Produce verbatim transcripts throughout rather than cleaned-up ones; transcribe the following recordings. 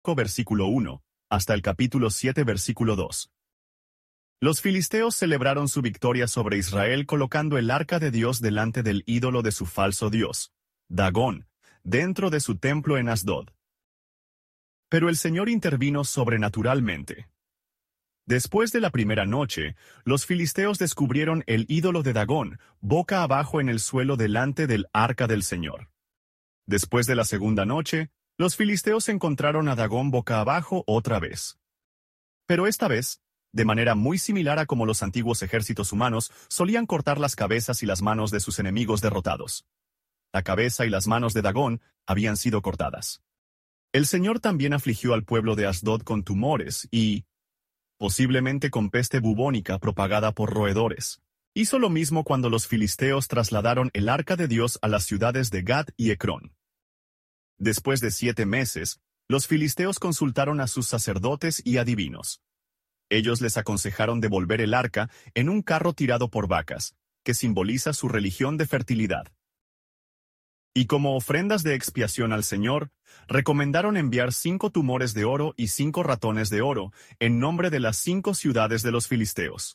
versículo uno, hasta el capítulo siete versículo dos. Los filisteos celebraron su victoria sobre Israel colocando el arca de Dios delante del ídolo de su falso dios, Dagón, dentro de su templo en Asdod. Pero el Señor intervino sobrenaturalmente. Después de la primera noche, los filisteos descubrieron el ídolo de Dagón, boca abajo en el suelo delante del arca del Señor. Después de la segunda noche, los filisteos encontraron a Dagón boca abajo otra vez. Pero esta vez, de manera muy similar a como los antiguos ejércitos humanos solían cortar las cabezas y las manos de sus enemigos derrotados. La cabeza y las manos de Dagón habían sido cortadas. El Señor también afligió al pueblo de Asdod con tumores y, posiblemente con peste bubónica propagada por roedores. Hizo lo mismo cuando los filisteos trasladaron el arca de Dios a las ciudades de Gat y Ecrón. Después de siete meses, los filisteos consultaron a sus sacerdotes y adivinos. Ellos les aconsejaron devolver el arca en un carro tirado por vacas, que simboliza su religión de fertilidad. Y como ofrendas de expiación al Señor, recomendaron enviar cinco tumores de oro y cinco ratones de oro, en nombre de las cinco ciudades de los filisteos.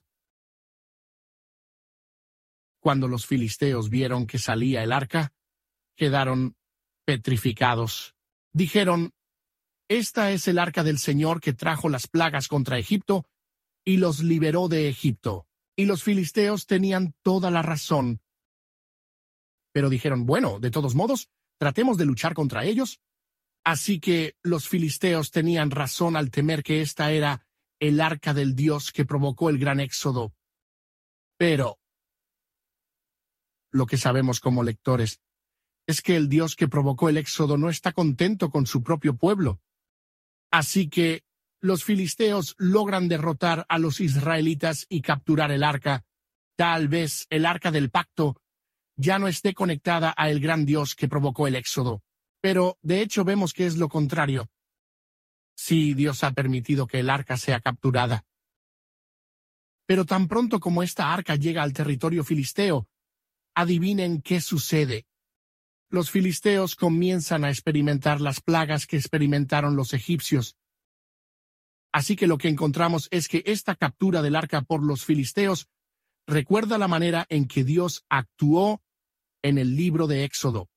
Cuando los filisteos vieron que salía el arca, quedaron petrificados. Dijeron: «Esta es el arca del Señor que trajo las plagas contra Egipto y los liberó de Egipto». Y los filisteos tenían toda la razón. Pero dijeron: «Bueno, de todos modos, tratemos de luchar contra ellos». Así que los filisteos tenían razón al temer que esta era el arca del Dios que provocó el gran éxodo. Pero lo que sabemos como lectores es que el Dios que provocó el éxodo no está contento con su propio pueblo. Así que los filisteos logran derrotar a los israelitas y capturar el arca. Tal vez el arca del pacto ya no esté conectada a el gran Dios que provocó el éxodo. Pero, de hecho, vemos que es lo contrario. Sí, Dios ha permitido que el arca sea capturada. Pero tan pronto como esta arca llega al territorio filisteo, adivinen qué sucede. Los filisteos comienzan a experimentar las plagas que experimentaron los egipcios. Así que lo que encontramos es que esta captura del arca por los filisteos recuerda la manera en que Dios actuó en el libro de Éxodo.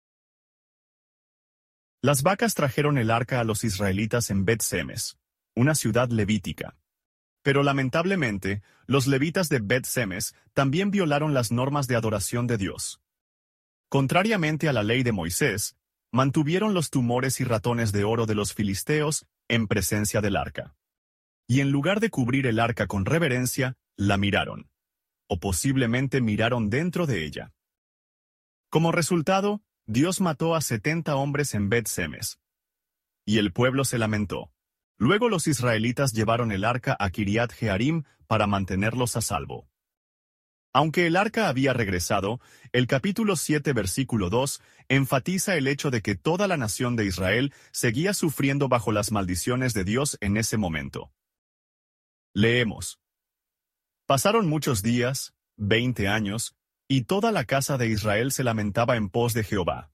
Las vacas trajeron el arca a los israelitas en Bet-Semes, una ciudad levítica. Pero lamentablemente, los levitas de Bet-Semes también violaron las normas de adoración de Dios. Contrariamente a la ley de Moisés, mantuvieron los tumores y ratones de oro de los filisteos en presencia del arca. Y en lugar de cubrir el arca con reverencia, la miraron. O posiblemente miraron dentro de ella. Como resultado, Dios mató a setenta hombres en Bet-Semes. Y el pueblo se lamentó. Luego los israelitas llevaron el arca a Kiriat Jearim para mantenerlos a salvo. Aunque el arca había regresado, el capítulo siete versículo dos enfatiza el hecho de que toda la nación de Israel seguía sufriendo bajo las maldiciones de Dios en ese momento. Leemos. Pasaron muchos días, veinte años, y toda la casa de Israel se lamentaba en pos de Jehová.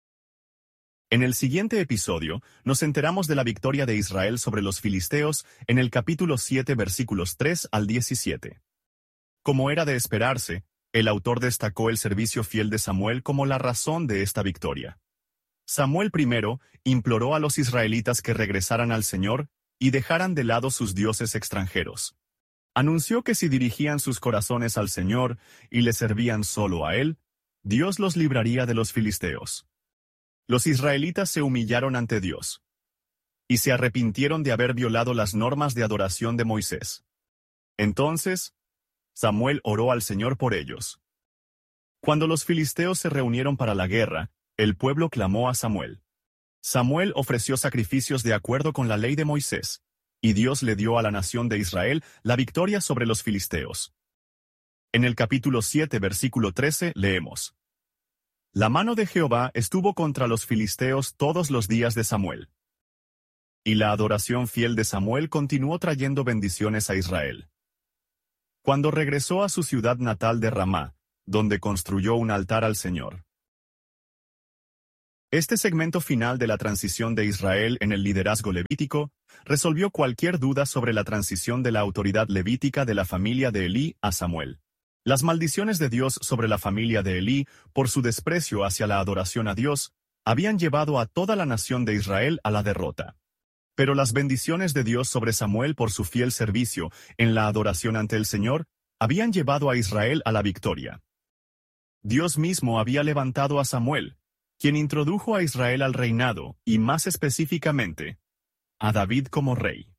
En el siguiente episodio, nos enteramos de la victoria de Israel sobre los filisteos en el capítulo siete versículos tres al diecisiete. Como era de esperarse, el autor destacó el servicio fiel de Samuel como la razón de esta victoria. Samuel primero imploró a los israelitas que regresaran al Señor y dejaran de lado sus dioses extranjeros. Anunció que si dirigían sus corazones al Señor y le servían solo a Él, Dios los libraría de los filisteos. Los israelitas se humillaron ante Dios y se arrepintieron de haber violado las normas de adoración de Moisés. Entonces, Samuel oró al Señor por ellos. Cuando los filisteos se reunieron para la guerra, el pueblo clamó a Samuel. Samuel ofreció sacrificios de acuerdo con la ley de Moisés, y Dios le dio a la nación de Israel la victoria sobre los filisteos. En el capítulo siete, versículo trece, leemos: La mano de Jehová estuvo contra los filisteos todos los días de Samuel. Y la adoración fiel de Samuel continuó trayendo bendiciones a Israel. Cuando regresó a su ciudad natal de Ramá, donde construyó un altar al Señor. Este segmento final de la transición de Israel en el liderazgo levítico resolvió cualquier duda sobre la transición de la autoridad levítica de la familia de Elí a Samuel. Las maldiciones de Dios sobre la familia de Elí por su desprecio hacia la adoración a Dios habían llevado a toda la nación de Israel a la derrota. Pero las bendiciones de Dios sobre Samuel por su fiel servicio en la adoración ante el Señor habían llevado a Israel a la victoria. Dios mismo había levantado a Samuel, quien introdujo a Israel al reinado y, más específicamente, a David como rey.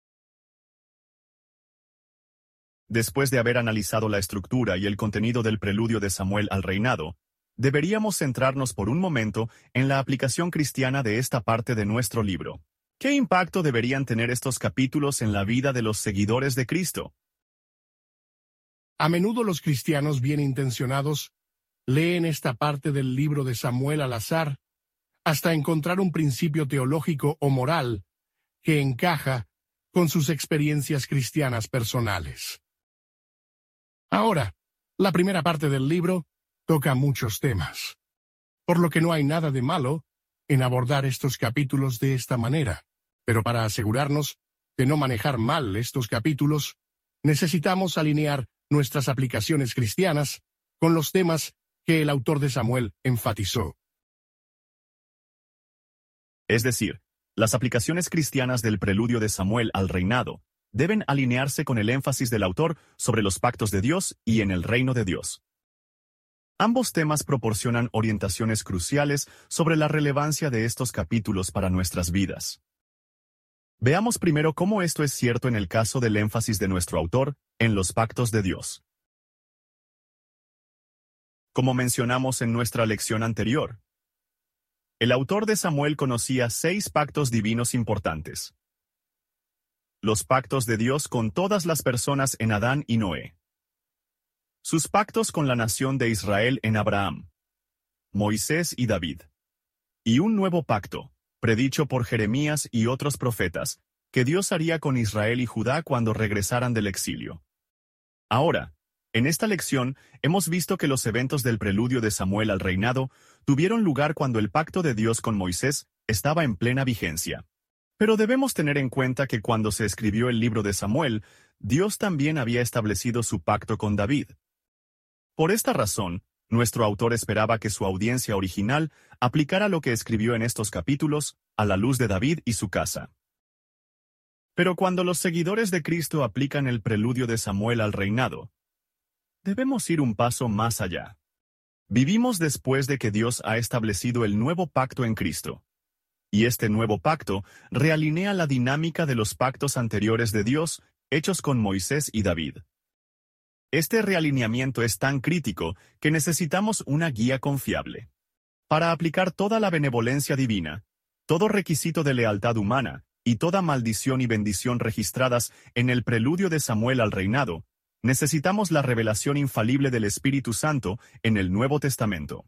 Después de haber analizado la estructura y el contenido del preludio de Samuel al reinado, deberíamos centrarnos por un momento en la aplicación cristiana de esta parte de nuestro libro. ¿Qué impacto deberían tener estos capítulos en la vida de los seguidores de Cristo? A menudo los cristianos bien intencionados leen esta parte del libro de Samuel al azar hasta encontrar un principio teológico o moral que encaja con sus experiencias cristianas personales. Ahora, la primera parte del libro toca muchos temas, por lo que no hay nada de malo en abordar estos capítulos de esta manera. Pero para asegurarnos de no manejar mal estos capítulos, necesitamos alinear nuestras aplicaciones cristianas con los temas que el autor de Samuel enfatizó. Es decir, las aplicaciones cristianas del preludio de Samuel al reinado deben alinearse con el énfasis del autor sobre los pactos de Dios y en el reino de Dios. Ambos temas proporcionan orientaciones cruciales sobre la relevancia de estos capítulos para nuestras vidas. Veamos primero cómo esto es cierto en el caso del énfasis de nuestro autor en los pactos de Dios. Como mencionamos en nuestra lección anterior, el autor de Samuel conocía seis pactos divinos importantes. Los pactos de Dios con todas las personas en Adán y Noé. Sus pactos con la nación de Israel en Abraham, Moisés y David. Y un nuevo pacto, predicho por Jeremías y otros profetas, que Dios haría con Israel y Judá cuando regresaran del exilio. Ahora, en esta lección, hemos visto que los eventos del preludio de Samuel al reinado tuvieron lugar cuando el pacto de Dios con Moisés estaba en plena vigencia. Pero debemos tener en cuenta que cuando se escribió el libro de Samuel, Dios también había establecido su pacto con David. Por esta razón, nuestro autor esperaba que su audiencia original aplicara lo que escribió en estos capítulos a la luz de David y su casa. Pero cuando los seguidores de Cristo aplican el preludio de Samuel al reinado, debemos ir un paso más allá. Vivimos después de que Dios ha establecido el nuevo pacto en Cristo. Y este nuevo pacto realinea la dinámica de los pactos anteriores de Dios hechos con Moisés y David. Este realineamiento es tan crítico que necesitamos una guía confiable. Para aplicar toda la benevolencia divina, todo requisito de lealtad humana y toda maldición y bendición registradas en el preludio de Samuel al reinado, necesitamos la revelación infalible del Espíritu Santo en el Nuevo Testamento.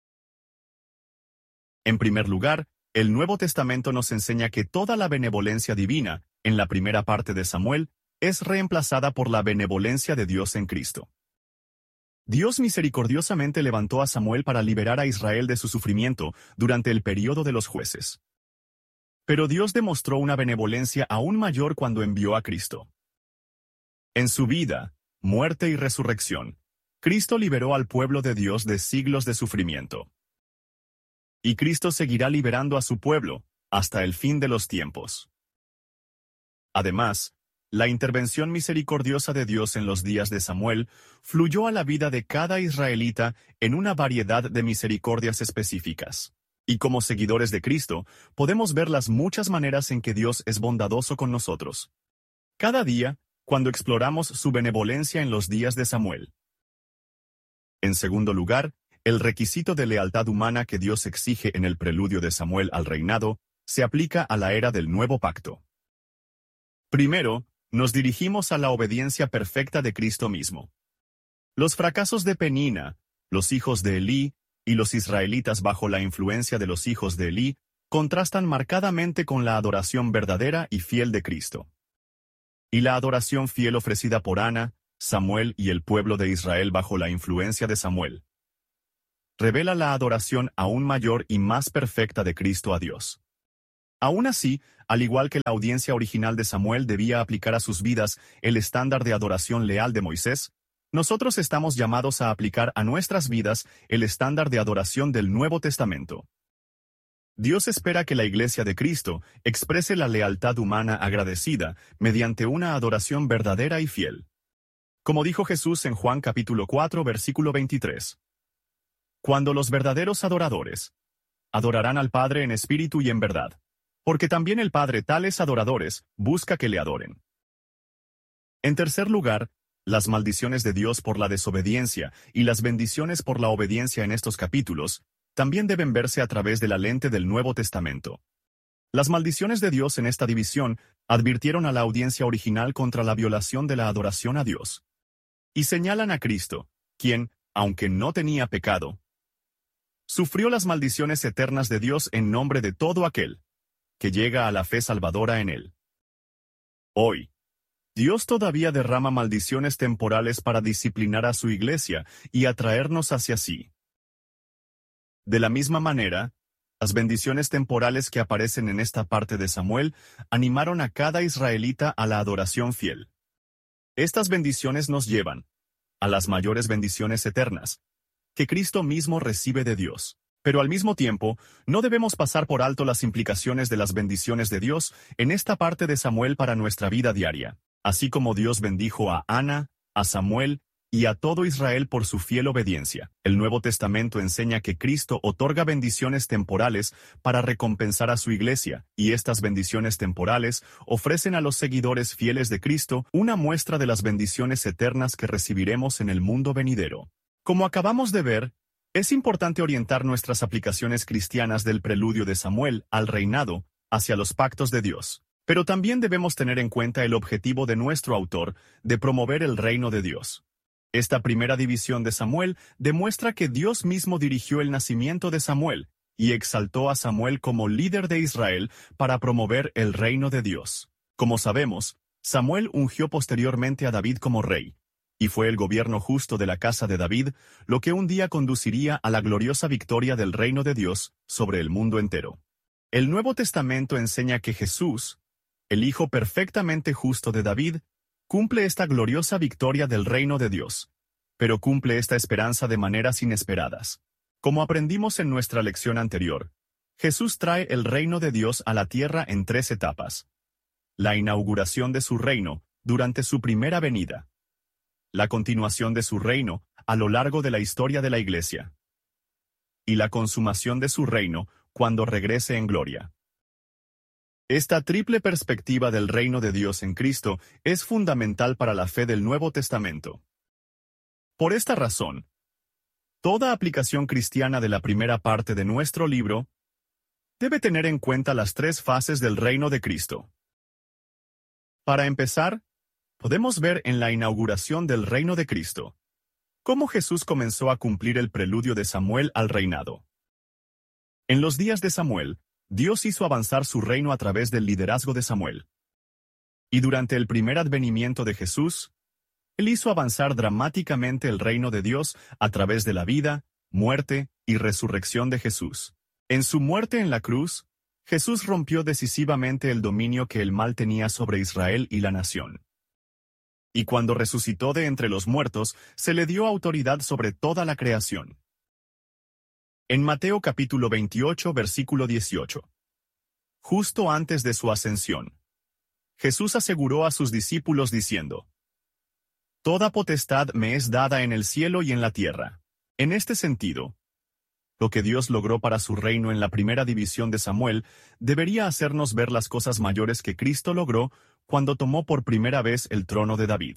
En primer lugar, el Nuevo Testamento nos enseña que toda la benevolencia divina, en la primera parte de Samuel, es reemplazada por la benevolencia de Dios en Cristo. Dios misericordiosamente levantó a Samuel para liberar a Israel de su sufrimiento durante el período de los jueces. Pero Dios demostró una benevolencia aún mayor cuando envió a Cristo. En su vida, muerte y resurrección, Cristo liberó al pueblo de Dios de siglos de sufrimiento. Y Cristo seguirá liberando a su pueblo hasta el fin de los tiempos. Además, la intervención misericordiosa de Dios en los días de Samuel fluyó a la vida de cada israelita en una variedad de misericordias específicas. Y como seguidores de Cristo, podemos ver las muchas maneras en que Dios es bondadoso con nosotros. Cada día, cuando exploramos su benevolencia en los días de Samuel. En segundo lugar, el requisito de lealtad humana que Dios exige en el preludio de Samuel al reinado se aplica a la era del nuevo pacto. Primero, nos dirigimos a la obediencia perfecta de Cristo mismo. Los fracasos de Penina, los hijos de Elí, y los israelitas bajo la influencia de los hijos de Elí, contrastan marcadamente con la adoración verdadera y fiel de Cristo. Y la adoración fiel ofrecida por Ana, Samuel y el pueblo de Israel bajo la influencia de Samuel. revela la adoración aún mayor y más perfecta de Cristo a Dios. Aún así, al igual que la audiencia original de Samuel debía aplicar a sus vidas el estándar de adoración leal de Moisés, nosotros estamos llamados a aplicar a nuestras vidas el estándar de adoración del Nuevo Testamento. Dios espera que la Iglesia de Cristo exprese la lealtad humana agradecida mediante una adoración verdadera y fiel. Como dijo Jesús en Juan capítulo cuatro, versículo veintitrés. Cuando los verdaderos adoradores adorarán al Padre en espíritu y en verdad, porque también el Padre tales adoradores busca que le adoren. En tercer lugar, las maldiciones de Dios por la desobediencia y las bendiciones por la obediencia en estos capítulos también deben verse a través de la lente del Nuevo Testamento. Las maldiciones de Dios en esta división advirtieron a la audiencia original contra la violación de la adoración a Dios. Y señalan a Cristo, quien, aunque no tenía pecado, sufrió las maldiciones eternas de Dios en nombre de todo aquel que llega a la fe salvadora en Él. Hoy, Dios todavía derrama maldiciones temporales para disciplinar a su iglesia y atraernos hacia sí. De la misma manera, las bendiciones temporales que aparecen en esta parte de Samuel animaron a cada israelita a la adoración fiel. Estas bendiciones nos llevan a las mayores bendiciones eternas que Cristo mismo recibe de Dios. Pero al mismo tiempo, no debemos pasar por alto las implicaciones de las bendiciones de Dios en esta parte de Samuel para nuestra vida diaria. Así como Dios bendijo a Ana, a Samuel y a todo Israel por su fiel obediencia. El Nuevo Testamento enseña que Cristo otorga bendiciones temporales para recompensar a su iglesia, y estas bendiciones temporales ofrecen a los seguidores fieles de Cristo una muestra de las bendiciones eternas que recibiremos en el mundo venidero. Como acabamos de ver, es importante orientar nuestras aplicaciones cristianas del preludio de Samuel al reinado hacia los pactos de Dios. Pero también debemos tener en cuenta el objetivo de nuestro autor de promover el reino de Dios. Esta primera división de Samuel demuestra que Dios mismo dirigió el nacimiento de Samuel y exaltó a Samuel como líder de Israel para promover el reino de Dios. Como sabemos, Samuel ungió posteriormente a David como rey, y fue el gobierno justo de la casa de David lo que un día conduciría a la gloriosa victoria del reino de Dios sobre el mundo entero. El Nuevo Testamento enseña que Jesús, el Hijo perfectamente justo de David, cumple esta gloriosa victoria del reino de Dios, pero cumple esta esperanza de maneras inesperadas. Como aprendimos en nuestra lección anterior, Jesús trae el reino de Dios a la tierra en tres etapas. La inauguración de su reino durante su primera venida, la continuación de su reino a lo largo de la historia de la Iglesia, y la consumación de su reino cuando regrese en gloria. Esta triple perspectiva del reino de Dios en Cristo es fundamental para la fe del Nuevo Testamento. Por esta razón, toda aplicación cristiana de la primera parte de nuestro libro debe tener en cuenta las tres fases del reino de Cristo. Para empezar, podemos ver en la inauguración del reino de Cristo cómo Jesús comenzó a cumplir el preludio de Samuel al reinado. En los días de Samuel, Dios hizo avanzar su reino a través del liderazgo de Samuel. Y durante el primer advenimiento de Jesús, Él hizo avanzar dramáticamente el reino de Dios a través de la vida, muerte y resurrección de Jesús. En su muerte en la cruz, Jesús rompió decisivamente el dominio que el mal tenía sobre Israel y la nación. Y cuando resucitó de entre los muertos, se le dio autoridad sobre toda la creación. En Mateo capítulo veintiocho, versículo dieciocho. Justo antes de su ascensión, Jesús aseguró a sus discípulos diciendo: Toda potestad me es dada en el cielo y en la tierra. En este sentido, lo que Dios logró para su reino en la primera división de Samuel debería hacernos ver las cosas mayores que Cristo logró cuando tomó por primera vez el trono de David.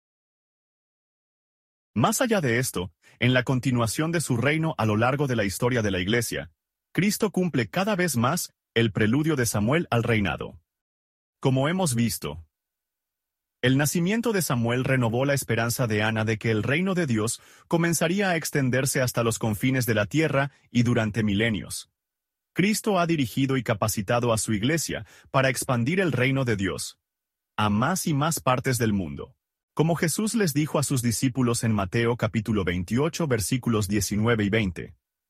Más allá de esto, en la continuación de su reino a lo largo de la historia de la Iglesia, Cristo cumple cada vez más el preludio de Samuel al reinado. Como hemos visto, el nacimiento de Samuel renovó la esperanza de Ana de que el reino de Dios comenzaría a extenderse hasta los confines de la tierra y durante milenios. Cristo ha dirigido y capacitado a su Iglesia para expandir el reino de Dios a más y más partes del mundo. Como Jesús les dijo a sus discípulos en Mateo capítulo veintiocho versículos diecinueve y veinte,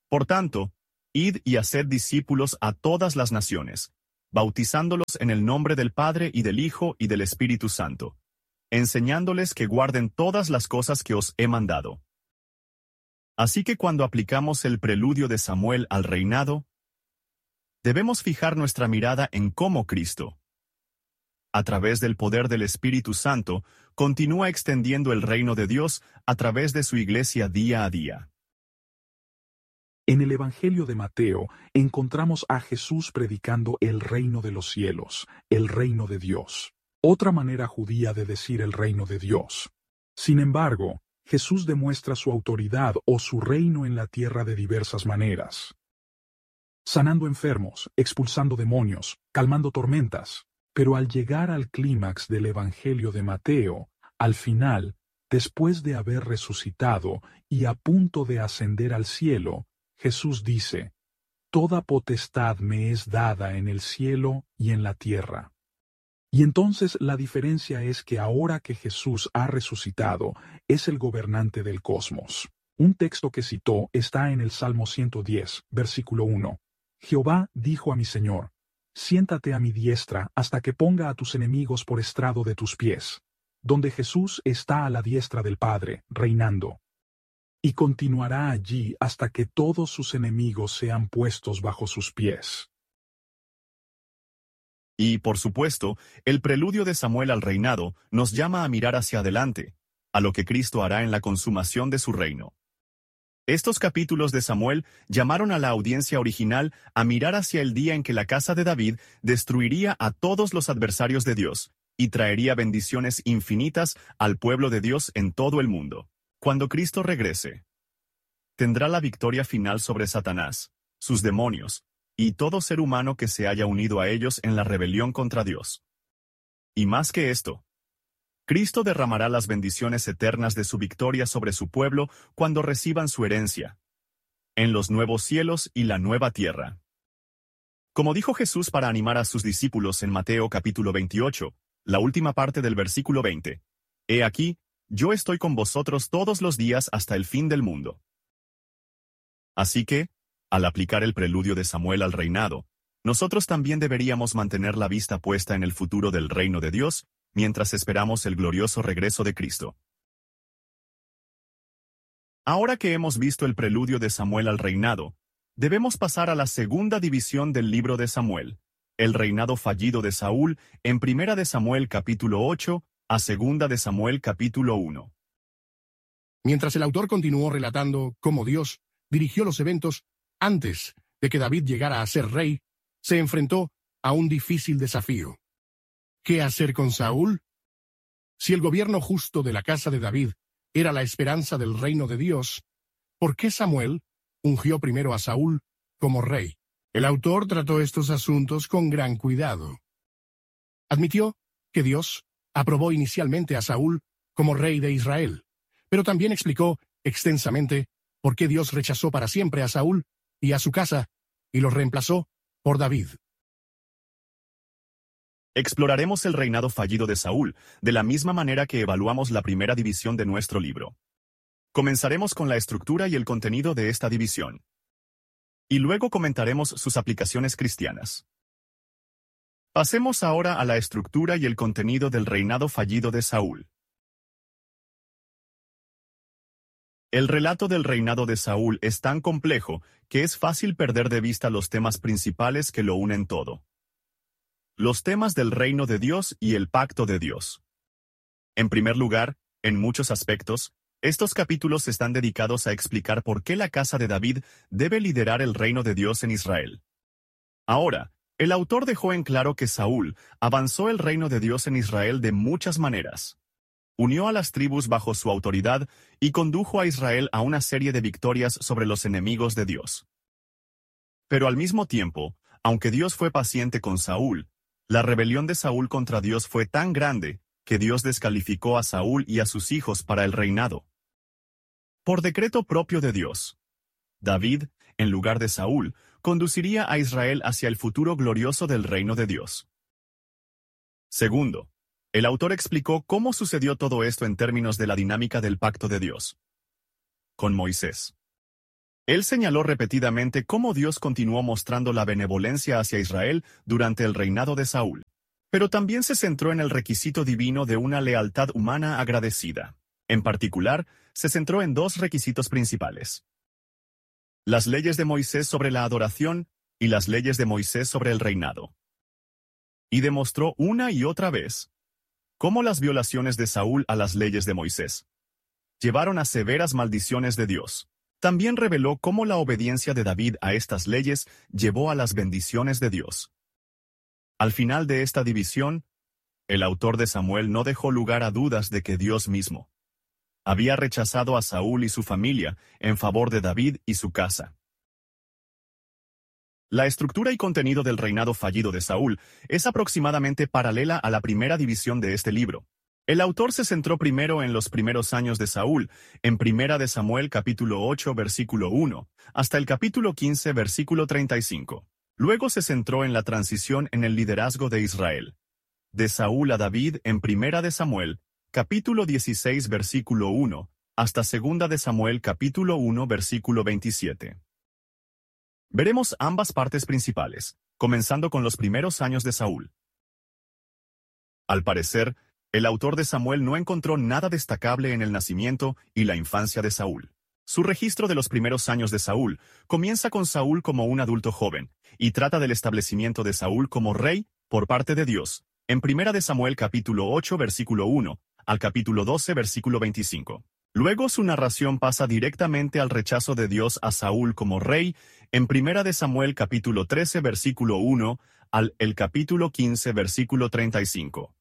Por tanto, id y haced discípulos a todas las naciones, bautizándolos en el nombre del Padre y del Hijo y del Espíritu Santo, enseñándoles que guarden todas las cosas que os he mandado. Así que cuando aplicamos el preludio de Samuel al reinado, debemos fijar nuestra mirada en cómo Cristo, a través del poder del Espíritu Santo, continúa extendiendo el reino de Dios a través de su iglesia día a día. En el Evangelio de Mateo encontramos a Jesús predicando el reino de los cielos, el reino de Dios, otra manera judía de decir el reino de Dios. Sin embargo, Jesús demuestra su autoridad o su reino en la tierra de diversas maneras. Sanando enfermos, expulsando demonios, calmando tormentas. Pero al llegar al clímax del Evangelio de Mateo, al final, después de haber resucitado y a punto de ascender al cielo, Jesús dice, «Toda potestad me es dada en el cielo y en la tierra». Y entonces la diferencia es que ahora que Jesús ha resucitado, es el gobernante del cosmos. Un texto que citó está en el Salmo ciento diez, versículo uno. «Jehová dijo a mi Señor, siéntate a mi diestra hasta que ponga a tus enemigos por estrado de tus pies», donde Jesús está a la diestra del Padre, reinando. Y continuará allí hasta que todos sus enemigos sean puestos bajo sus pies. Y, por supuesto, el preludio de Samuel al reinado nos llama a mirar hacia adelante, a lo que Cristo hará en la consumación de su reino. Estos capítulos de Samuel llamaron a la audiencia original a mirar hacia el día en que la casa de David destruiría a todos los adversarios de Dios y traería bendiciones infinitas al pueblo de Dios en todo el mundo. Cuando Cristo regrese, tendrá la victoria final sobre Satanás, sus demonios, y todo ser humano que se haya unido a ellos en la rebelión contra Dios. Y más que esto, Cristo derramará las bendiciones eternas de su victoria sobre su pueblo cuando reciban su herencia, en los nuevos cielos y la nueva tierra. Como dijo Jesús para animar a sus discípulos en Mateo capítulo veintiocho, la última parte del versículo veinte, «He aquí, yo estoy con vosotros todos los días hasta el fin del mundo». Así que, al aplicar el preludio de Samuel al reinado, nosotros también deberíamos mantener la vista puesta en el futuro del reino de Dios, mientras esperamos el glorioso regreso de Cristo. Ahora que hemos visto el preludio de Samuel al reinado, debemos pasar a la segunda división del libro de Samuel, el reinado fallido de Saúl, en Primera de Samuel capítulo ocho a Segunda de Samuel capítulo uno. Mientras el autor continuó relatando cómo Dios dirigió los eventos antes de que David llegara a ser rey, se enfrentó a un difícil desafío. ¿Qué hacer con Saúl? Si el gobierno justo de la casa de David era la esperanza del reino de Dios, ¿por qué Samuel ungió primero a Saúl como rey? El autor trató estos asuntos con gran cuidado. Admitió que Dios aprobó inicialmente a Saúl como rey de Israel, pero también explicó extensamente por qué Dios rechazó para siempre a Saúl y a su casa y los reemplazó por David. Exploraremos el reinado fallido de Saúl, de la misma manera que evaluamos la primera división de nuestro libro. Comenzaremos con la estructura y el contenido de esta división. Y luego comentaremos sus aplicaciones cristianas. Pasemos ahora a la estructura y el contenido del reinado fallido de Saúl. El relato del reinado de Saúl es tan complejo que es fácil perder de vista los temas principales que lo unen todo. Los temas del reino de Dios y el pacto de Dios. En primer lugar, en muchos aspectos, estos capítulos están dedicados a explicar por qué la casa de David debe liderar el reino de Dios en Israel. Ahora, el autor dejó en claro que Saúl avanzó el reino de Dios en Israel de muchas maneras. Unió a las tribus bajo su autoridad y condujo a Israel a una serie de victorias sobre los enemigos de Dios. Pero al mismo tiempo, aunque Dios fue paciente con Saúl, la rebelión de Saúl contra Dios fue tan grande que Dios descalificó a Saúl y a sus hijos para el reinado. Por decreto propio de Dios, David, en lugar de Saúl, conduciría a Israel hacia el futuro glorioso del reino de Dios. Segundo, el autor explicó cómo sucedió todo esto en términos de la dinámica del pacto de Dios con Moisés. Él señaló repetidamente cómo Dios continuó mostrando la benevolencia hacia Israel durante el reinado de Saúl. Pero también se centró en el requisito divino de una lealtad humana agradecida. En particular, se centró en dos requisitos principales: las leyes de Moisés sobre la adoración y las leyes de Moisés sobre el reinado. Y demostró una y otra vez cómo las violaciones de Saúl a las leyes de Moisés llevaron a severas maldiciones de Dios. También reveló cómo la obediencia de David a estas leyes llevó a las bendiciones de Dios. Al final de esta división, el autor de Samuel no dejó lugar a dudas de que Dios mismo había rechazado a Saúl y su familia en favor de David y su casa. La estructura y contenido del reinado fallido de Saúl es aproximadamente paralela a la primera división de este libro. El autor se centró primero en los primeros años de Saúl, en Primera de Samuel capítulo ocho versículo uno, hasta el capítulo quince versículo treinta y cinco. Luego se centró en la transición en el liderazgo de Israel, de Saúl a David en Primera de Samuel, capítulo dieciséis versículo uno, hasta Segunda de Samuel capítulo uno versículo veintisiete. Veremos ambas partes principales, comenzando con los primeros años de Saúl. Al parecer, el autor de Samuel no encontró nada destacable en el nacimiento y la infancia de Saúl. Su registro de los primeros años de Saúl comienza con Saúl como un adulto joven, y trata del establecimiento de Saúl como rey por parte de Dios, en Primera de Samuel capítulo ocho versículo uno, al capítulo doce versículo veinticinco. Luego su narración pasa directamente al rechazo de Dios a Saúl como rey, en Primera de Samuel capítulo trece versículo uno, al el capítulo quince versículo treinta y cinco.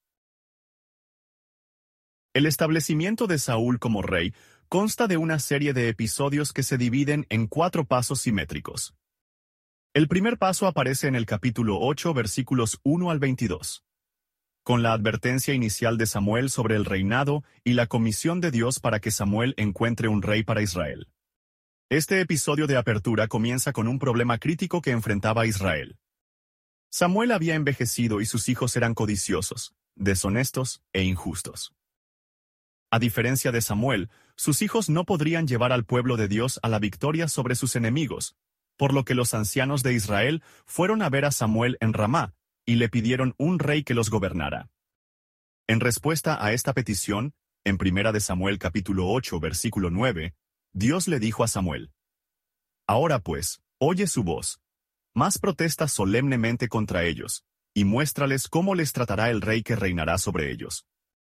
El establecimiento de Saúl como rey consta de una serie de episodios que se dividen en cuatro pasos simétricos. El primer paso aparece en el capítulo ocho versículos uno al veintidós, con la advertencia inicial de Samuel sobre el reinado y la comisión de Dios para que Samuel encuentre un rey para Israel. Este episodio de apertura comienza con un problema crítico que enfrentaba Israel. Samuel había envejecido y sus hijos eran codiciosos, deshonestos e injustos. A diferencia de Samuel, sus hijos no podrían llevar al pueblo de Dios a la victoria sobre sus enemigos, por lo que los ancianos de Israel fueron a ver a Samuel en Ramá, y le pidieron un rey que los gobernara. En respuesta a esta petición, en Primera de Samuel capítulo ocho versículo nueve, Dios le dijo a Samuel: «Ahora pues, oye su voz, mas protesta solemnemente contra ellos, y muéstrales cómo les tratará el rey que reinará sobre ellos».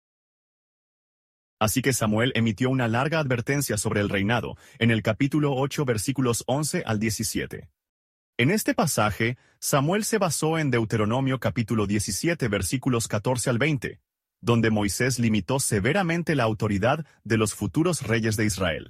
Así que Samuel emitió una larga advertencia sobre el reinado, en el capítulo ocho versículos once al diecisiete. En este pasaje, Samuel se basó en Deuteronomio capítulo diecisiete versículos catorce al veinte, donde Moisés limitó severamente la autoridad de los futuros reyes de Israel.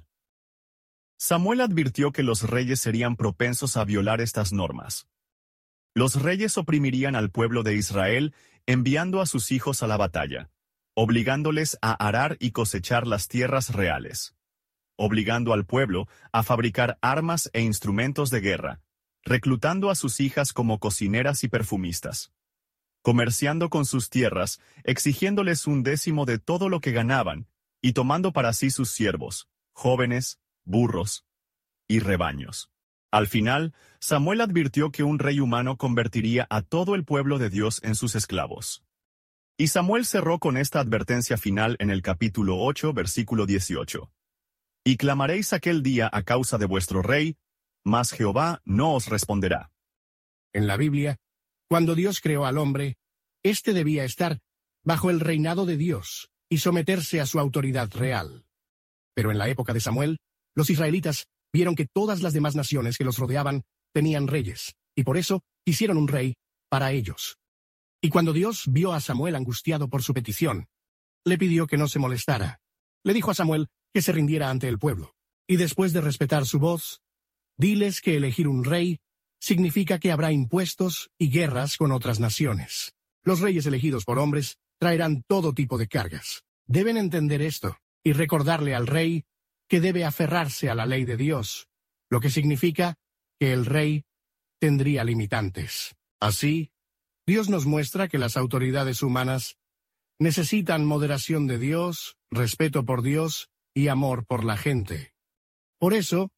Samuel advirtió que los reyes serían propensos a violar estas normas. Los reyes oprimirían al pueblo de Israel, enviando a sus hijos a la batalla, obligándoles a arar y cosechar las tierras reales, obligando al pueblo a fabricar armas e instrumentos de guerra, reclutando a sus hijas como cocineras y perfumistas, comerciando con sus tierras, exigiéndoles un décimo de todo lo que ganaban, y tomando para sí sus siervos, jóvenes, burros y rebaños. Al final, Samuel advirtió que un rey humano convertiría a todo el pueblo de Dios en sus esclavos. Y Samuel cerró con esta advertencia final en el capítulo ocho, versículo dieciocho. «Y clamaréis aquel día a causa de vuestro rey, mas Jehová no os responderá». En la Biblia, cuando Dios creó al hombre, éste debía estar bajo el reinado de Dios y someterse a su autoridad real. Pero en la época de Samuel, los israelitas vieron que todas las demás naciones que los rodeaban tenían reyes, y por eso quisieron un rey para ellos. Y cuando Dios vio a Samuel angustiado por su petición, le pidió que no se molestara. Le dijo a Samuel que se rindiera ante el pueblo. Y después de respetar su voz, diles que elegir un rey significa que habrá impuestos y guerras con otras naciones. Los reyes elegidos por hombres traerán todo tipo de cargas. Deben entender esto y recordarle al rey que debe aferrarse a la ley de Dios, lo que significa que el rey tendría limitantes. Así, Dios nos muestra que las autoridades humanas necesitan moderación de Dios, respeto por Dios y amor por la gente. Por eso,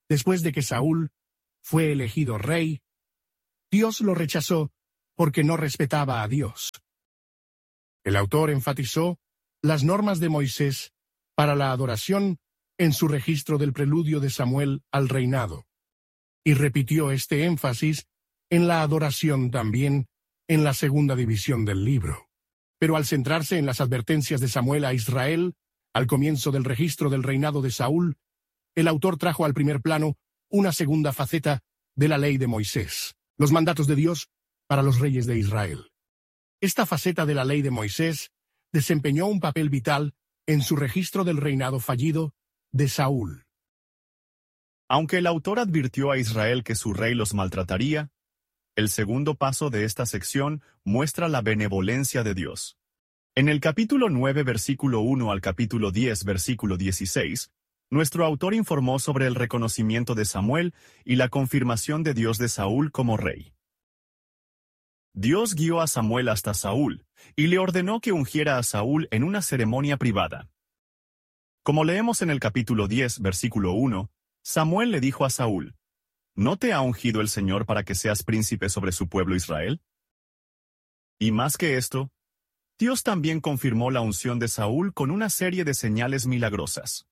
Después de que Saúl fue elegido rey, Dios lo rechazó porque no respetaba a Dios. El autor enfatizó las normas de Moisés para la adoración en su registro del preludio de Samuel al reinado, y repitió este énfasis en la adoración también en la segunda división del libro. Pero al centrarse en las advertencias de Samuel a Israel, al comienzo del registro del reinado de Saúl, el autor trajo al primer plano una segunda faceta de la ley de Moisés, los mandatos de Dios para los reyes de Israel. Esta faceta de la ley de Moisés desempeñó un papel vital en su registro del reinado fallido de Saúl. Aunque el autor advirtió a Israel que su rey los maltrataría, el segundo paso de esta sección muestra la benevolencia de Dios. En el capítulo nueve, versículo uno al capítulo diez, versículo dieciséis, nuestro autor informó sobre el reconocimiento de Samuel y la confirmación de Dios de Saúl como rey. Dios guió a Samuel hasta Saúl y le ordenó que ungiera a Saúl en una ceremonia privada. Como leemos en el capítulo diez, versículo uno, Samuel le dijo a Saúl: ¿No te ha ungido el Señor para que seas príncipe sobre su pueblo Israel? Y más que esto, Dios también confirmó la unción de Saúl con una serie de señales milagrosas.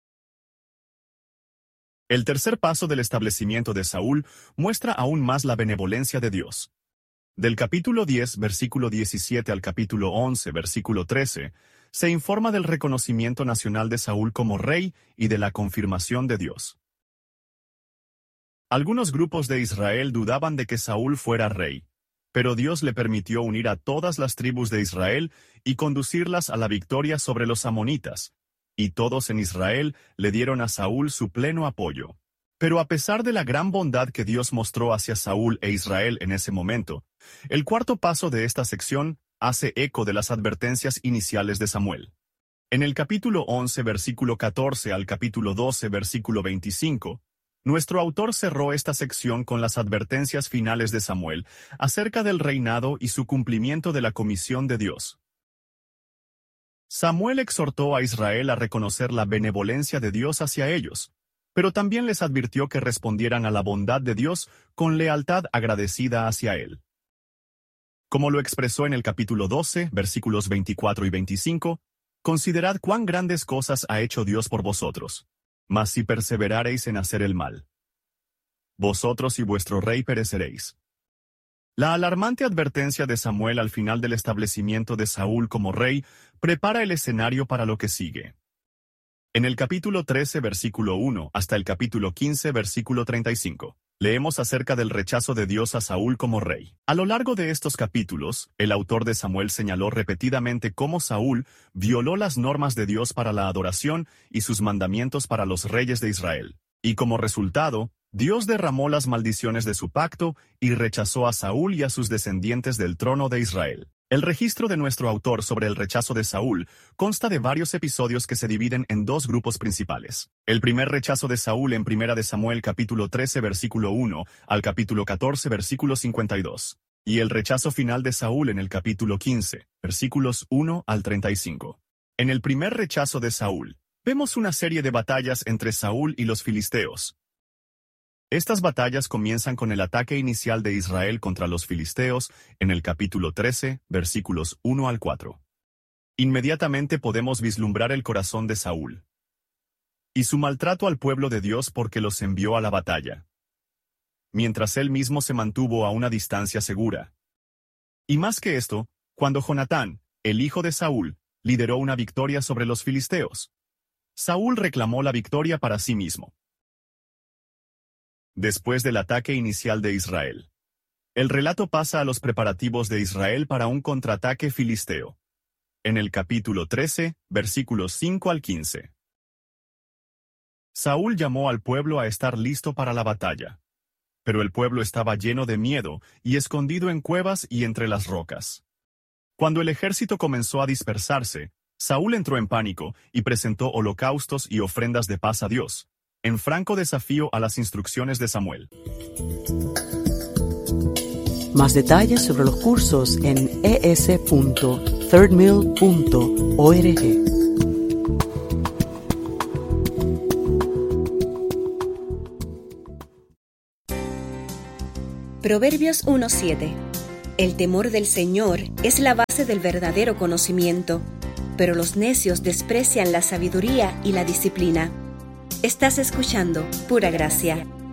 El tercer paso del establecimiento de Saúl muestra aún más la benevolencia de Dios. Del capítulo diez, versículo diecisiete al capítulo once, versículo trece, se informa del reconocimiento nacional de Saúl como rey y de la confirmación de Dios. Algunos grupos de Israel dudaban de que Saúl fuera rey, pero Dios le permitió unir a todas las tribus de Israel y conducirlas a la victoria sobre los amonitas, y todos en Israel le dieron a Saúl su pleno apoyo. Pero a pesar de la gran bondad que Dios mostró hacia Saúl e Israel en ese momento, el cuarto paso de esta sección hace eco de las advertencias iniciales de Samuel. En el capítulo once, versículo catorce al capítulo doce, versículo veinticinco, nuestro autor cerró esta sección con las advertencias finales de Samuel acerca del reinado y su cumplimiento de la comisión de Dios. Samuel exhortó a Israel a reconocer la benevolencia de Dios hacia ellos, pero también les advirtió que respondieran a la bondad de Dios con lealtad agradecida hacia Él. Como lo expresó en el capítulo doce, versículos veinticuatro y veinticinco, considerad cuán grandes cosas ha hecho Dios por vosotros, mas si perseverareis en hacer el mal, vosotros y vuestro rey pereceréis. La alarmante advertencia de Samuel al final del establecimiento de Saúl como rey prepara el escenario para lo que sigue. En el capítulo trece, versículo uno, hasta el capítulo quince, versículo treinta y cinco, leemos acerca del rechazo de Dios a Saúl como rey. A lo largo de estos capítulos, el autor de Samuel señaló repetidamente cómo Saúl violó las normas de Dios para la adoración y sus mandamientos para los reyes de Israel. Y como resultado, Dios derramó las maldiciones de su pacto y rechazó a Saúl y a sus descendientes del trono de Israel. El registro de nuestro autor sobre el rechazo de Saúl consta de varios episodios que se dividen en dos grupos principales. El primer rechazo de Saúl en Primera de Samuel capítulo trece versículo uno al capítulo catorce versículo cincuenta y dos, y el rechazo final de Saúl en el capítulo quince, versículos uno al treinta y cinco. En el primer rechazo de Saúl, vemos una serie de batallas entre Saúl y los filisteos. Estas batallas comienzan con el ataque inicial de Israel contra los filisteos en el capítulo trece, versículos uno al cuatro. Inmediatamente podemos vislumbrar el corazón de Saúl y su maltrato al pueblo de Dios porque los envió a la batalla, mientras él mismo se mantuvo a una distancia segura. Y más que esto, cuando Jonatán, el hijo de Saúl, lideró una victoria sobre los filisteos, Saúl reclamó la victoria para sí mismo. Después del ataque inicial de Israel, el relato pasa a los preparativos de Israel para un contraataque filisteo. En el capítulo trece, versículos cinco al quince. Saúl llamó al pueblo a estar listo para la batalla, pero el pueblo estaba lleno de miedo y escondido en cuevas y entre las rocas. Cuando el ejército comenzó a dispersarse, Saúl entró en pánico y presentó holocaustos y ofrendas de paz a Dios, en franco desafío a las instrucciones de Samuel. Más detalles sobre los cursos en e s punto third mill punto org. Proverbios uno siete. El temor del Señor es la base del verdadero conocimiento, pero los necios desprecian la sabiduría y la disciplina. Estás escuchando Pura Gracia.